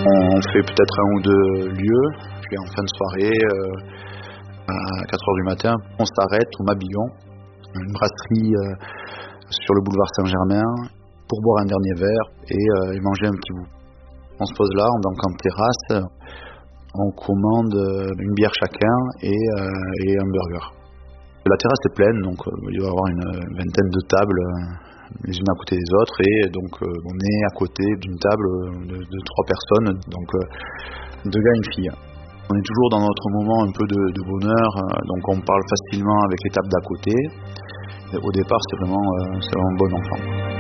On fait peut-être 1 ou 2 lieux, puis en fin de soirée, à 4h du matin, on s'arrête au Mabillon, une brasserie sur le boulevard Saint-Germain, pour boire un dernier verre et manger un petit bout. On se pose là, donc en terrasse, on commande une bière chacun et un burger. La terrasse est pleine, donc il doit y avoir une vingtaine de tables, les unes à côté des autres, et donc on est à côté d'une table de 3 personnes, donc 2 gars et une fille. On est toujours dans notre moment un peu de bonheur, donc on parle facilement avec les tables d'à côté. Et au départ, c'est vraiment bon enfant.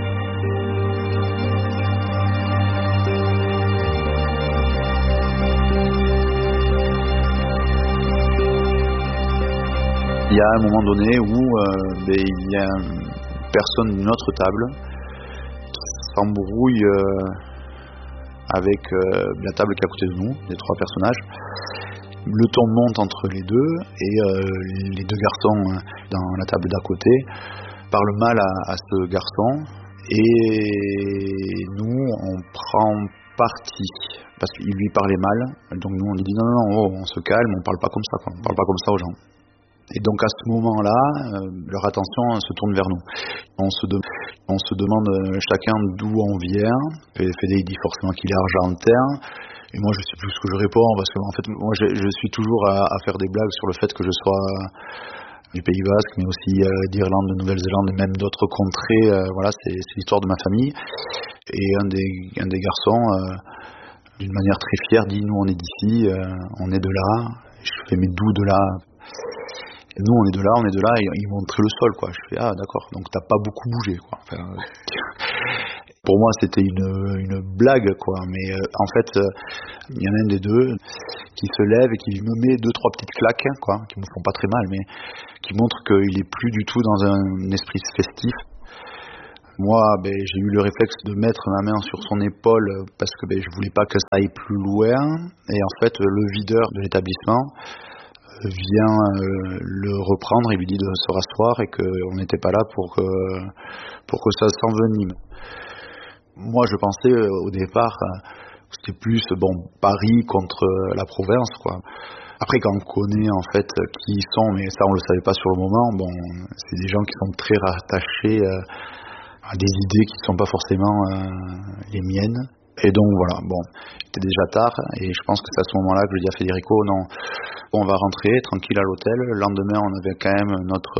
Il y a un moment donné où il y a une personne d'une autre table qui s'embrouille avec la table qui est à côté de nous, les 3 personnages. Le ton monte entre les deux et les 2 garçons dans la table d'à côté parlent mal à ce garçon et nous on prend parti parce qu'il lui parlait mal, donc nous on lui dit non, on se calme, on parle pas comme ça, on parle pas comme ça aux gens. Et donc à ce moment-là, leur attention se tourne vers nous. On se demande chacun d'où on vient. Fédé dit forcément qu'il est argentin. Et moi je sais plus ce que je réponds parce que en fait moi je suis toujours à faire des blagues sur le fait que je sois du Pays Basque, mais aussi d'Irlande, de Nouvelle-Zélande et même d'autres contrées. Voilà, c'est l'histoire de ma famille. Et un des garçons, d'une manière très fière, dit nous on est d'ici, on est de là. Je fais mais d'où de là? Et nous on est de là, et ils montraient le sol, quoi. Je fais ah d'accord, donc t'as pas beaucoup bougé, quoi. Enfin, pour moi c'était une blague, quoi, mais en fait il y en a un des deux qui se lève et qui me met 2-3 petites claques, quoi, qui me font pas très mal, mais qui montrent qu'il est plus du tout dans un esprit festif. Moi, j'ai eu le réflexe de mettre ma main sur son épaule parce que je voulais pas que ça aille plus loin, et en fait le videur de l'établissement vient le reprendre et lui dit de se rasseoir et qu'on n'était pas là pour que ça s'envenime. Moi je pensais au départ que c'était plus Paris contre la province, quoi. Après quand on connaît en fait qui ils sont, mais ça on le savait pas sur le moment, c'est des gens qui sont très rattachés à des idées qui ne sont pas forcément les miennes. Et donc voilà, il était déjà tard et je pense que c'est à ce moment-là que je dis à Federico, non, on va rentrer tranquille à l'hôtel. Le lendemain, on avait quand même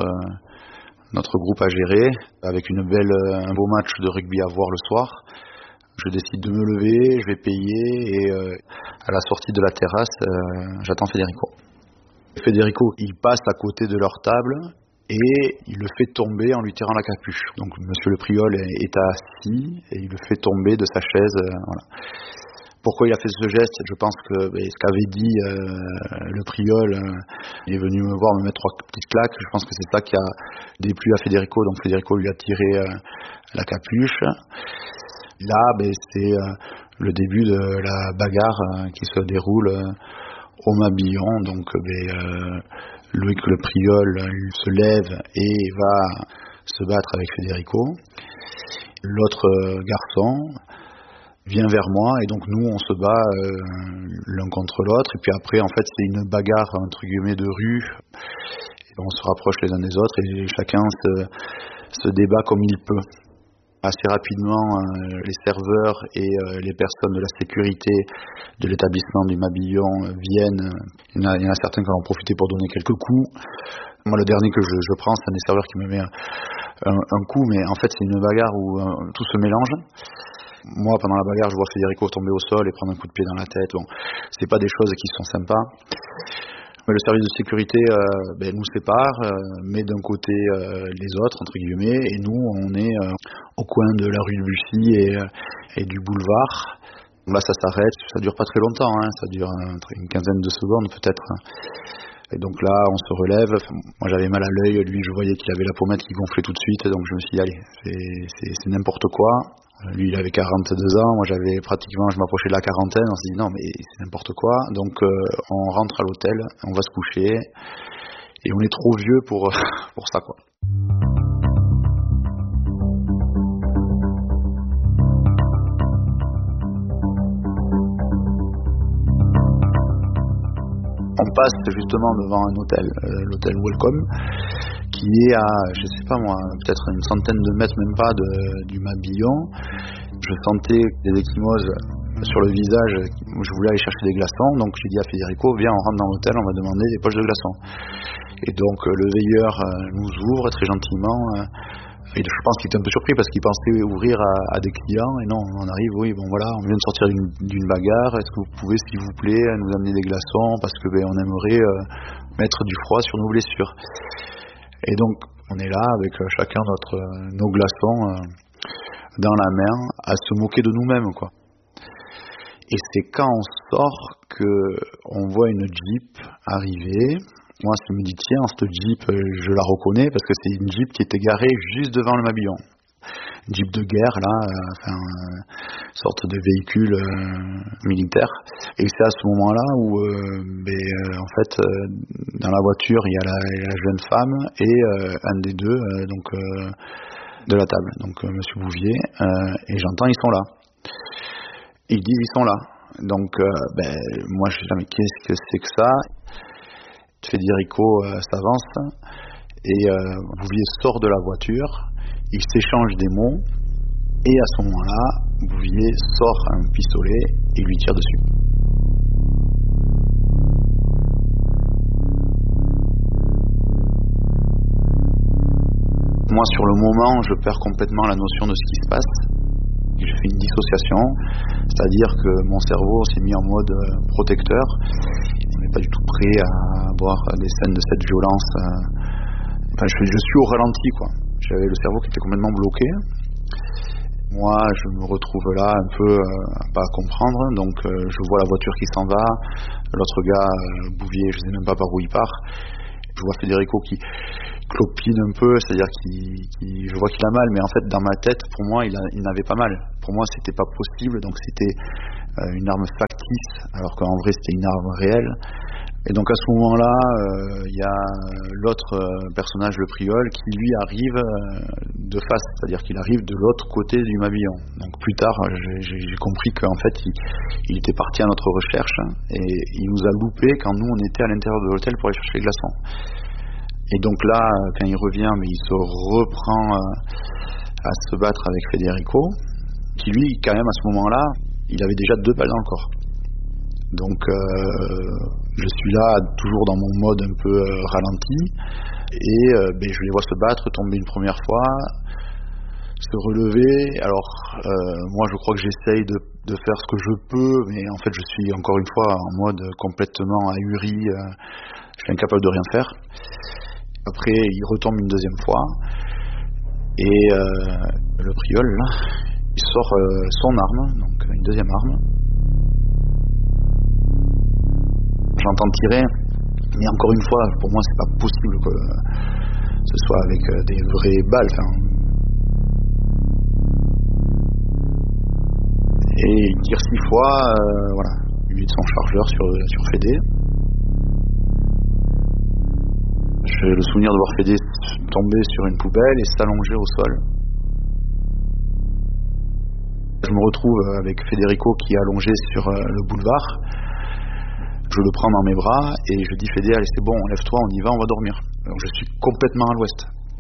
notre groupe à gérer avec un beau match de rugby à voir le soir. Je décide de me lever, je vais payer et à la sortie de la terrasse, j'attends Federico. Federico, il passe à côté de leur table et il le fait tomber en lui tirant la capuche. Donc monsieur le priol est assis et il le fait tomber de sa chaise. Voilà. Pourquoi il a fait ce geste? Je pense que ce qu'avait dit le priol, il est venu me voir me mettre 3 petites claques. Je pense que c'est ça qui a déplu à Federico. Donc Federico lui a tiré la capuche. Là, c'est le début de la bagarre qui se déroule au Mabillon. Donc Loïc le priol se lève et va se battre avec Federico. L'autre garçon vient vers moi et donc nous on se bat l'un contre l'autre, et puis après en fait c'est une bagarre entre guillemets de rue, et on se rapproche les uns des autres et chacun se débat comme il peut. Assez rapidement, les serveurs et les personnes de la sécurité de l'établissement du Mabillon viennent. Il y en a certains qui en ont profité pour donner quelques coups. Moi, le dernier que je prends, c'est un des serveurs qui me met un coup, mais en fait, c'est une bagarre où tout se mélange. Moi, pendant la bagarre, je vois Federico tomber au sol et prendre un coup de pied dans la tête. C'est pas des choses qui sont sympas. Mais le service de sécurité nous sépare, met d'un côté les autres, entre guillemets, et nous, on est au coin de la rue de Bussy et du boulevard. Là, ça s'arrête, ça dure pas très longtemps, ça dure une quinzaine de secondes peut-être. Et donc là, on se relève. Moi, j'avais mal à l'œil, lui, je voyais qu'il avait la pommette qui gonflait tout de suite, donc je me suis dit, allez, c'est n'importe quoi. Lui, il avait 42 ans, moi j'avais pratiquement, je m'approchais de la quarantaine, on s'est dit non mais c'est n'importe quoi, donc on rentre à l'hôtel, on va se coucher, et on est trop vieux pour ça, quoi. On passe justement devant un hôtel, l'hôtel Welcome, qui est à, je sais pas moi, peut-être une centaine de mètres, même pas, du Mabillon. Je sentais des ecchymoses sur le visage, je voulais aller chercher des glaçons, donc j'ai dit à Federico, viens, on rentre dans l'hôtel, on va demander des poches de glaçons. Et donc le veilleur nous ouvre très gentiment, et je pense qu'il était un peu surpris parce qu'il pensait ouvrir à des clients, et non, on arrive, oui, bon voilà, on vient de sortir d'une bagarre, est-ce que vous pouvez s'il vous plaît nous amener des glaçons, parce que on aimerait mettre du froid sur nos blessures. Et donc on est là avec chacun nos glaçons dans la main, à se moquer de nous-mêmes, quoi. Et c'est quand on sort qu'on voit une Jeep arriver. Moi, je me dis, tiens, cette Jeep, je la reconnais parce que c'est une Jeep qui était garée juste devant le Mabillon. Une Jeep de guerre, là, une sorte de véhicule militaire. Et c'est à ce moment-là où, en fait, dans la voiture, il y a la jeune femme et un des deux, de la table, donc Monsieur Bouvier, et j'entends, ils sont là. Ils disent ils sont là. Donc moi je dis mais qu'est-ce que c'est que ça? Federico s'avance et Bouvier sort de la voiture, il s'échange des mots et à ce moment-là Bouvier sort un pistolet et lui tire dessus. Moi sur le moment je perds complètement la notion de ce qui se passe. Je fais une dissociation, c'est-à-dire que mon cerveau s'est mis en mode protecteur. On n'est pas du tout prêt à voir des scènes de cette violence. Je suis au ralenti, quoi. J'avais le cerveau qui était complètement bloqué. Moi, je me retrouve là un peu pas à comprendre. Donc, je vois la voiture qui s'en va. L'autre gars, Bouvier, je ne sais même pas par où il part. Je vois Federico qui clopine un peu, c'est-à-dire je vois qu'il a mal, mais en fait dans ma tête, pour moi, il n'avait pas mal. Pour moi, c'était pas possible, donc c'était une arme factice, alors qu'en vrai c'était une arme réelle. Et donc à ce moment-là, il y a l'autre personnage, le Priol, qui lui arrive de face, c'est-à-dire qu'il arrive de l'autre côté du Mabillon. Donc plus tard, j'ai compris qu'en fait, il était parti à notre recherche, et il nous a loupé quand nous on était à l'intérieur de l'hôtel pour aller chercher les glaçons. Et donc là, quand il revient, mais il se reprend à se battre avec Federico, qui lui, quand même, à ce moment-là, il avait déjà 2 balles dans le corps. Donc, je suis là, toujours dans mon mode un peu ralenti, et je les vois se battre, tomber une première fois, se relever. Alors, moi, je crois que j'essaye de faire ce que je peux, mais en fait, je suis encore une fois en mode complètement ahuri, je suis incapable de rien faire. Après, il retombe une deuxième fois, et le Priol, là, il sort son arme, donc une deuxième arme. J'entends tirer, mais encore une fois, pour moi, c'est pas possible que ce soit avec des vraies balles. Et il tire 6 fois, voilà, lui de son chargeur sur Fédé. J'ai le souvenir de voir Fédé tomber sur une poubelle et s'allonger au sol. Je me retrouve avec Federico qui est allongé sur le boulevard. Je le prends dans mes bras et je dis Fédé, allez c'est bon, lève-toi, on y va, on va dormir. Donc je suis complètement à l'ouest.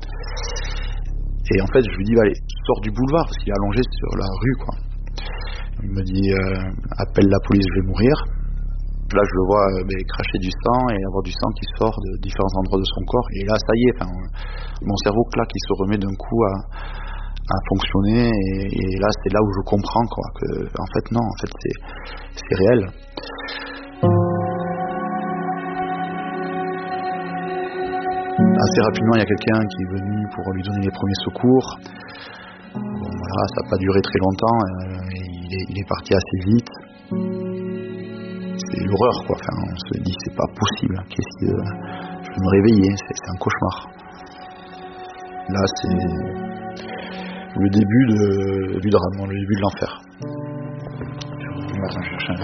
Et en fait je lui dis allez, sors du boulevard parce qu'il est allongé sur la rue, quoi. Il me dit appelle la police, je vais mourir. Là je le vois cracher du sang et avoir du sang qui sort de différents endroits de son corps. Et là ça y est, mon cerveau claque, il se remet d'un coup à fonctionner et là c'est là où je comprends, quoi, que en fait non, en fait c'est réel. Assez rapidement, il y a quelqu'un qui est venu pour lui donner les premiers secours. Bon, voilà, ça n'a pas duré très longtemps. Il est parti assez vite. C'est l'horreur, quoi. On se dit, c'est pas possible. Je vais me réveiller, c'est un cauchemar. Là, c'est le début du drame, le début de l'enfer. Attends, je cherche un